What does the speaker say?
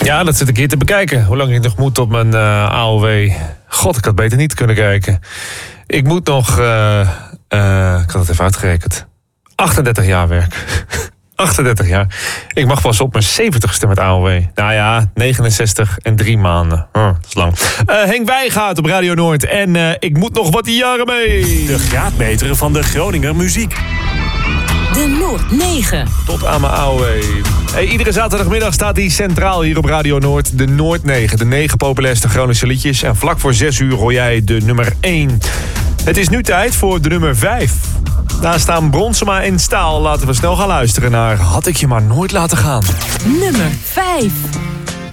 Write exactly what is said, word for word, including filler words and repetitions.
Ja, dat zit een keer te bekijken. Hoe lang ik nog moet op mijn uh, A O W. God, ik had beter niet kunnen kijken. Ik moet nog... Uh, uh, ik had het even uitgerekend. achtendertig jaar werk. achtendertig jaar. Ik mag pas op mijn zeventigste met A O W. Nou ja, negenenzestig en drie maanden. Oh, dat is lang. Uh, Henk Wijngaard op Radio Noord. En uh, ik moet nog wat jaren mee. De graadmeter van de Groninger muziek. De Noord negen. Tot aan mijn A O W. Hey, iedere zaterdagmiddag staat hij centraal hier op Radio Noord. De Noord negen. De negen populairste Groningse liedjes. En vlak voor zes uur hoor jij de nummer één. Het is nu tijd voor de nummer vijf. Daar staan Bronsema en Staal. Laten we snel gaan luisteren naar Had ik je maar nooit laten gaan. Nummer vijf.